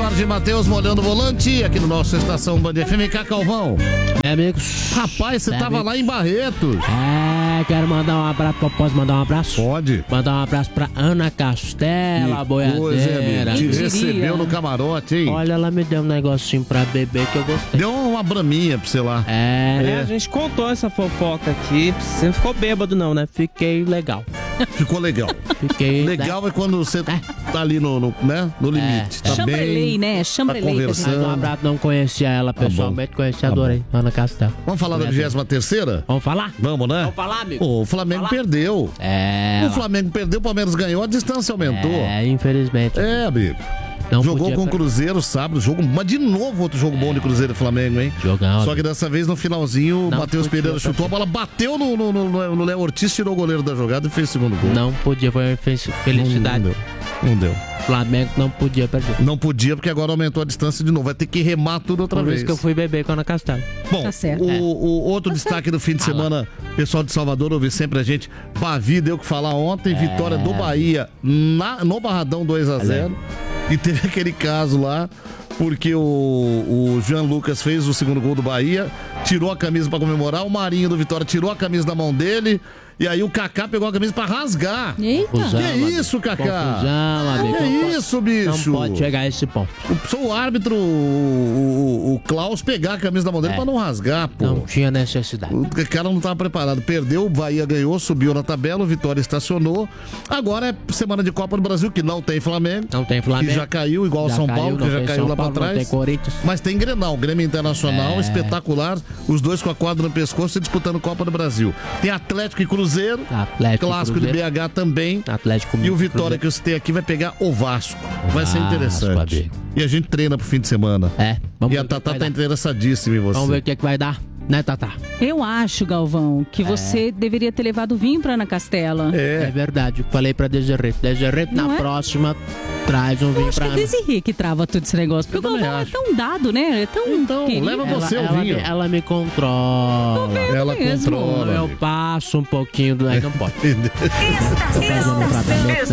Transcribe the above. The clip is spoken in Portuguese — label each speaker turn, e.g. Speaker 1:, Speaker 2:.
Speaker 1: Jorge Matheus molhando o volante aqui no nosso Estação Band FM. Cá, Calvão.
Speaker 2: Amigos.
Speaker 1: Rapaz, você tava lá em Barretos.
Speaker 2: Quero mandar um abraço. Posso mandar um abraço?
Speaker 1: Pode.
Speaker 2: Mandar um abraço pra Ana Castela, boiadeira.
Speaker 1: Te recebeu no camarote, hein?
Speaker 2: Olha, ela me deu um negocinho pra beber que eu gostei.
Speaker 1: Deu uma braminha pra você lá.
Speaker 2: A gente contou essa fofoca aqui. Você não ficou bêbado não, né? Fiquei legal.
Speaker 1: Ficou legal.
Speaker 2: Fiquei
Speaker 1: legal é quando você tá ali no limite. Tá
Speaker 3: Chambrelei,
Speaker 1: bem,
Speaker 3: né? Chambrelei.
Speaker 1: tá conversando.
Speaker 2: Mais um abraço, não conhecia ela pessoalmente, conheci, adorei. Ana Castela.
Speaker 1: Vamos falar da 23ª?
Speaker 2: Vamos falar?
Speaker 1: Vamos, né?
Speaker 2: Vamos falar, amigo?
Speaker 1: O Flamengo perdeu. O Flamengo perdeu, o Palmeiras ganhou, a distância aumentou.
Speaker 2: Infelizmente.
Speaker 1: Amigo.
Speaker 2: Não
Speaker 1: jogou
Speaker 2: podia
Speaker 1: com o Cruzeiro sábado, mas de novo outro jogo bom de Cruzeiro e Flamengo, hein?
Speaker 2: Jogão.
Speaker 1: Só que dessa vez no finalzinho, o
Speaker 2: Não
Speaker 1: Matheus
Speaker 2: podia,
Speaker 1: Pereira chutou, a bola bateu no Léo Ortiz, tirou o goleiro da jogada e fez o segundo gol.
Speaker 2: Não podia, foi felicidade.
Speaker 1: Não deu.
Speaker 2: Flamengo não podia perder.
Speaker 1: Não podia, porque agora aumentou a distância de novo. Vai ter que remar tudo outra vez.
Speaker 2: Por isso que eu fui beber com a Ana Castela.
Speaker 1: Bom,
Speaker 3: Tá certo.
Speaker 1: o outro destaque do fim de semana, pessoal de Salvador ouve sempre a gente. Bavi deu o que falar ontem, vitória do Bahia no Barradão 2-0. E teve aquele caso lá, porque o Jean Lucas fez o segundo gol do Bahia, tirou a camisa pra comemorar, o Marinho do Vitória tirou a camisa da mão dele, e aí o Kaká pegou a camisa pra rasgar.
Speaker 3: Eita.
Speaker 1: Que isso, Kaká? Que isso, bicho?
Speaker 2: Não pode chegar a esse ponto.
Speaker 1: Sou o árbitro, o Klaus, pegar a camisa da mão dele pra não rasgar, pô.
Speaker 2: Não tinha necessidade.
Speaker 1: O cara não tava preparado. Perdeu, o Bahia ganhou, subiu na tabela, o Vitória estacionou. Agora é semana de Copa do Brasil, que não tem Flamengo.
Speaker 2: Não tem Flamengo.
Speaker 1: Que já caiu, igual o São Paulo, que já caiu lá pra trás.
Speaker 2: Não tem Corinthians.
Speaker 1: Mas tem Grenal, Grêmio Internacional, espetacular. Os dois com a quadra no pescoço e disputando Copa do Brasil. Tem Atlético e Cruzeiro. Clássico de BH também.
Speaker 2: Atlético
Speaker 1: e o Vitória que eu citei aqui vai pegar o Vasco. Vai ser interessante. E a gente treina pro fim de semana.
Speaker 2: Vamos
Speaker 1: e a Tatá tá interessadíssima em você.
Speaker 2: Vamos ver o que vai dar, né, Tatá?
Speaker 3: Eu acho, Galvão, que você deveria ter levado vinho pra Ana Castela.
Speaker 2: É verdade. Falei pra Desirê. Desirê, na próxima, traz um vinho pra
Speaker 3: Ana. Acho que é Desirê que trava todo esse negócio. Porque o Galvão é tão dado, né? É tão querido.
Speaker 1: Leva você o vinho.
Speaker 2: Ela me controla.
Speaker 1: Ela controla.
Speaker 2: Eu passo um pouquinho, aí não pode.
Speaker 4: Estação